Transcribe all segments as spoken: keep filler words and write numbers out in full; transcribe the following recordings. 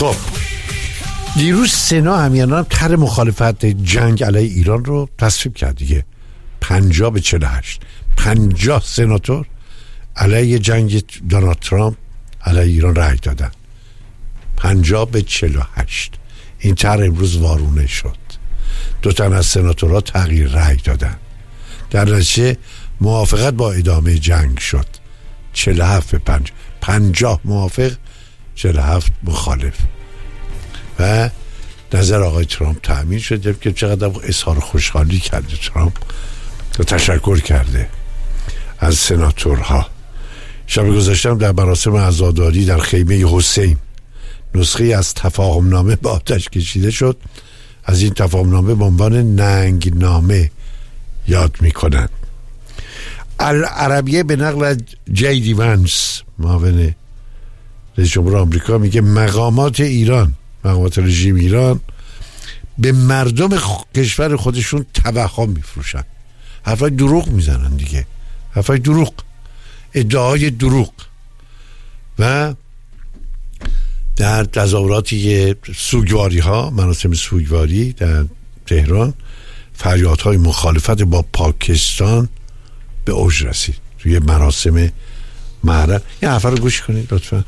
خب دیروز سنا همینان هم طرح مخالفت جنگ علیه ایران رو تصویب کرد دیگه. پنجاه به چهل و هشت پنجاه سناتور علیه جنگ دونالد ترامپ علیه ایران رأی دادن. پنجاه به چهل و هشت. این طرح امروز وارونه شد. دو تن از سناتورها تغییر رأی دادن. در نتیجه موافقت با ادامه جنگ شد. چهل و هفت به پنج. پنجاه موافق، چهل و هفت مخالف. و نظر آقای ترامپ تأمین شد که چقدر اظهار خوشحالی کرده ترامپ و تشکر کرده از سناتورها. شب گذاشتم در مراسم عزاداری در خیمه حسین نسخه از تفاهم نامه با آتش کشیده شد. از این تفاهم نامه به عنوان ننگ نامه یاد میکنن. العربیه به نقل از جی دی ونس معاون رئیس جمهور آمریکا میگه مقامات ایران مقامات رژیم ایران به مردم خ... کشور خودشون توهم میفروشن. حرفای دروغ میزنن دیگه. حرفای دروغ، ادعای دروغ. و در تظاهراتی سوگواری ها، مراسم سوگواری در تهران، فریادهای مخالفت با پاکستان به اوج رسید توی مراسم محرم. یه حرفا رو گوش کنید لطفا.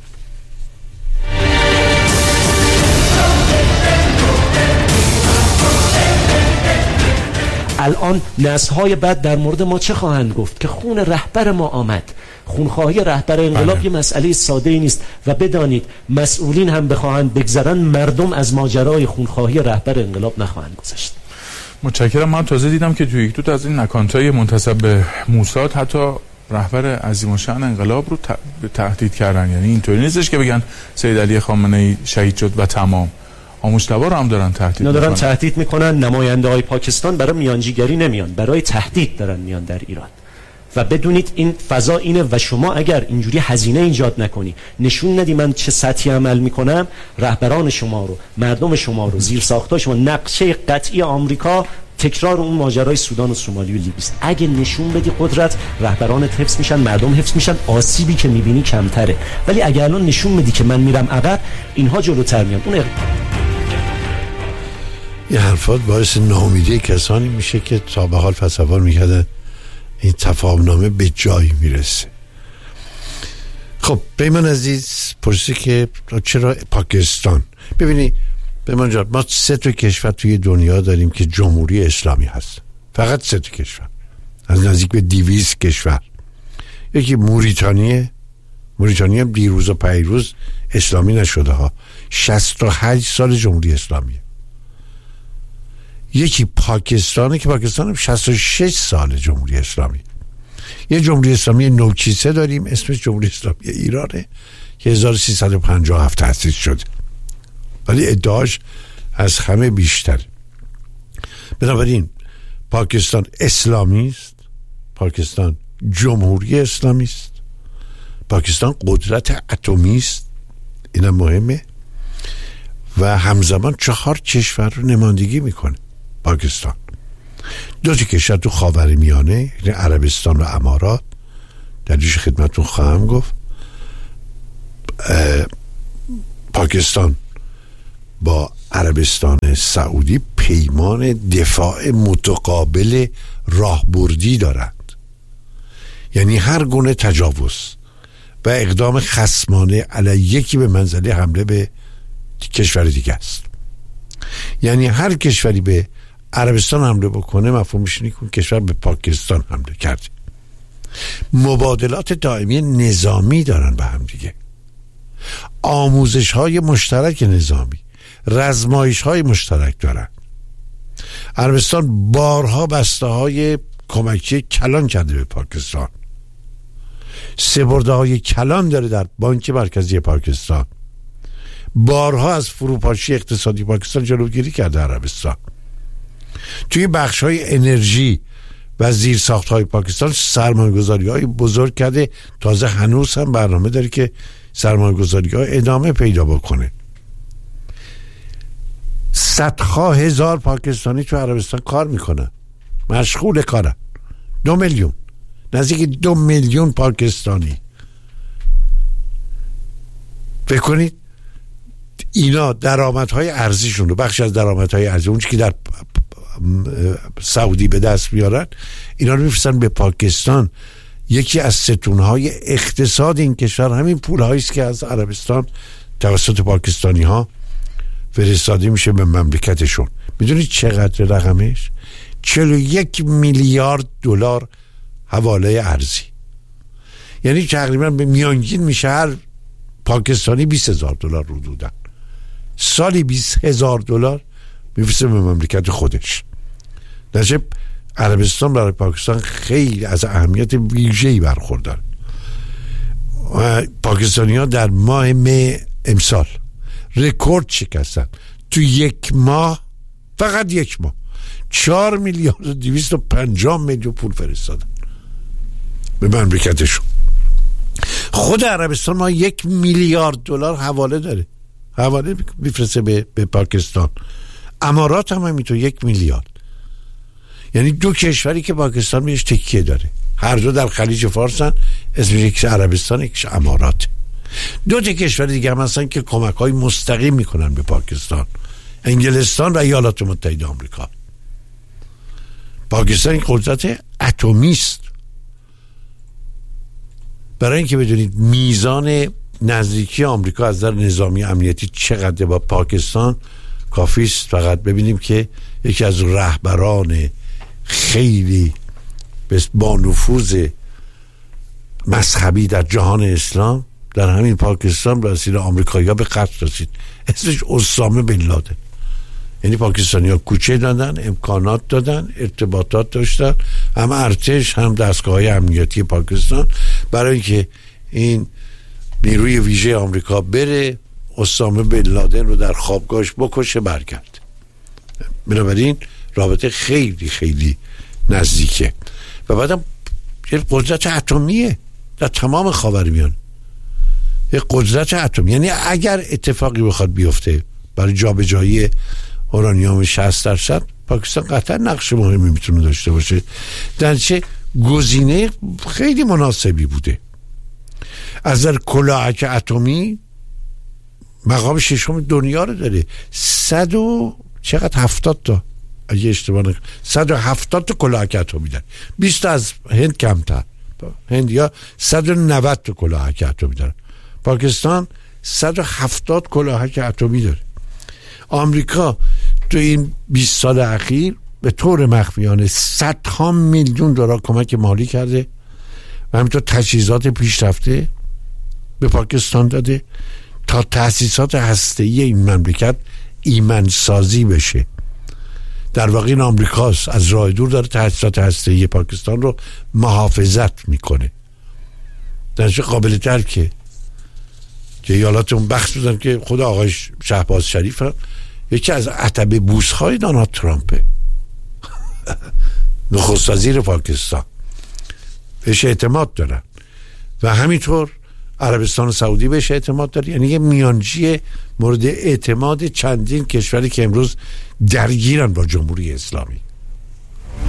الان نسل‌های بعد در مورد ما چه خواهند گفت؟ که خون رهبر ما آمد. خونخواهی رهبر انقلاب یه مسئله ساده ای نیست و بدانید مسئولین هم بخواهند بگذرن، مردم از ماجرای خونخواهی رهبر انقلاب نخواهند گذشت. متشکرم. من تازه دیدم که توی یک دو تا از این اکانت‌های منتسب به موساد حتی رهبر عظیم الشأن انقلاب رو تهدید کردن. یعنی اینطوری نیستش که بگن سید علی خامنه‌ای شهید شد و تمام. مجتبی رو هم دارن تهدید میکنن. دارن تهدید میکنن. نماینده های پاکستان برای میانجیگری نمیان، برای تهدید دارن میان در ایران. و بدونید این فضا اینه و شما اگر اینجوری هزینه ایجاد نکنی، نشون ندی من چه سطحی عمل میکنم، رهبران شما رو، مردم شما رو، زیر ساختای شما، نقشه قطعی آمریکا تکرار اون ماجرای سودان و سومالی و لیبی است. اگه نشون بدی قدرت، رهبرانت حفظ میشن، مردم حفظ میشن، آسیبی که میبینی کمتره. ولی اگه الان نشون بدی که من میرم عقب، اینها جلوتر میان. اون این حرفات باعث ناامیدی کسانی میشه که تا به حال تصور میکردن این تفاهمنامه به جایی میرسه. خب پیمان عزیز پرسه که چرا پاکستان؟ ببینی پیمان جان، ما سه تا کشور توی دنیا داریم که جمهوری اسلامی هست. فقط سه تا کشور از نزدیک به دویست کشور. یکی موریتانیه. موریتانیه هم دیروز و پیروز اسلامی نشده ها. شصت و هشت سال جمهوری اسلامیه. یکی پاکستانه که پاکستان هم شصت و شش سال جمهوری اسلامی. یه جمهوری اسلامی نوکیسه داریم اسمش جمهوری اسلامی ایرانه که هزار و سیصد و پنجاه و هفت تأسیس شده، ولی ادعاش از همه بیشتر. بنابراین پاکستان اسلامی است، پاکستان جمهوری اسلامی است، پاکستان قدرت اتمی است، اینم مهمه، و همزمان چهار کشور رو نمایندگی میکنه. پاکستان دو تا کشور تو خاورمیانه، یعنی عربستان و امارات. در جوش خدمتتون خواهم گفت پاکستان با عربستان سعودی پیمان دفاع متقابل راهبردی دارند. یعنی هر گونه تجاوز و اقدام خصمانه علیه یکی به منزله حمله به کشور دیگه است. یعنی هر کشوری به عربستان حمله بکنه مفهومش اینه که کشور به پاکستان حمله کرده. مبادلات دائمی نظامی دارن به هم دیگه، آموزش های مشترک نظامی، رزمایش های مشترک دارن. عربستان بارها بسته های کمکی کلان کرده به پاکستان. سپرده های کلان داره در بانک مرکزی پاکستان. بارها از فروپاشی اقتصادی پاکستان جلوگیری کرده عربستان. توی بخش های انرژی و زیر ساخت های پاکستان سرمایه‌گذاری های بزرگ کرده. تازه هنوز هم برنامه داره که سرمایه‌گذاری ها ادامه پیدا بکنه. صدها هزار پاکستانی تو عربستان کار میکنن، مشغول کارن. دو میلیون نزدیک دو میلیون پاکستانی. فکر کنید اینا درآمدهای ارزیشون رو، بخش از درآمدهای ارزی اون که در سعودی به دست میارن، اینا رو میفرستن به پاکستان. یکی از ستونهای اقتصاد این کشور همین پولهایی است که از عربستان توسط پاکستانی ها فرستاده میشه به مملکتشون. میدونید چقدر رقمش؟ چهل و یک میلیارد دلار حواله ارزی. یعنی تقریبا به میانگین میشه هر پاکستانی بیست هزار دلار رو دودن. سالی بیست هزار دلار میفرسته به مملکت خودش. درچه عربستان برای پاکستان خیلی از اهمیت ویژه‌ای برخوردار. پاکستانی ها در ماه می امسال رکورد شکستن. تو یک ماه، فقط یک ماه، چهار میلیارد و دویست و پنجاه میلیون پول فرستادن به مملکتشون. خود عربستان ما یک میلیارد دلار حواله داره، حواله میفرسته به, به پاکستان. امارات هم همینطور یک میلیارد. یعنی دو کشوری که پاکستان بهش تکیه داره، هر دو در خلیج فارسن، اسمش یکیش عربستان یکیش امارات. دو تا کشور دیگه هم هستن که کمک‌های مستقیم میکنن به پاکستان، انگلستان و ایالات متحده آمریکا. پاکستان قدرت اتمی است. برای اینکه بدونید میزان نزدیکی آمریکا از نظر نظامی امنیتی چقدر با پاکستان، کافی است فقط ببینیم که یکی از رهبران خیلی با نفوذ مذهبی در جهان اسلام در همین پاکستان رسید، آمریکایی‌ها به قتل رسید، اسمش اسامه بن لادن. یعنی پاکستانی‌ها کوچه دادن، امکانات دادن، ارتباطات داشتن، هم ارتش هم دستگاه‌های امنیتی پاکستان، برای اینکه این نیروی ویژه آمریکا بره اسامه بن لادن رو در خوابگاهش بکشه برگرد. بنابراین رابطه خیلی خیلی نزدیکه. و بعدم یه قدرت اتمیه در تمام خاورمیانه، یه قدرت اتمی. یعنی اگر اتفاقی بخواد بیفته برای جابجایی اورانیوم شصت درصد، پاکستان قطعا نقش مهمی میتونه داشته باشه. در چه گزینه خیلی مناسبی بوده. از در کلاهک اتمی مقام ششم دنیا رو داره. صد و چقدر هفتاد تا، اگه اشتباه نکنم صد و هفتاد تا کلاهک اتمی داره. بیست تا از هند کمتر. هند یا صد و نود تا کلاهک اتمی داره. پاکستان صد و هفتاد کلاهک اتمی داره. آمریکا تو این بیست سال اخیر به طور مخفیانه صدها میلیون دلار کمک مالی کرده و همینطور تجهیزات پیشرفته به پاکستان داده تا تأسیسات هسته‌ای این مملکت ایمن‌سازی بشه. در واقع این آمریکاست از راه دور داره تأسیسات هسته‌ای پاکستان رو محافظت میکنه. در چه قابل درکه که ایالات اون بخش بودن که خود آقای شهباز شریف هم یکی از عتبه بوس‌های دونالد ترامپه، نخست وزیر پاکستان، بهش اعتماد دارن و همینطور عربستان سعودی بهش اعتماد داره. یعنی یه میانجی مورد اعتماد چندین کشوری که امروز درگیرن با جمهوری اسلامی.